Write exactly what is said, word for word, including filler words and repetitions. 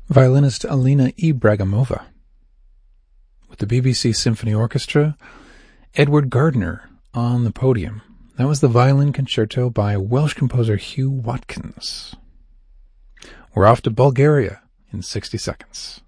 Violinist Alina Ibragimova. With the B B C Symphony Orchestra, Edward Gardner on the podium. That was the violin concerto by Welsh composer Hugh Watkins. We're off to Bulgaria in sixty seconds.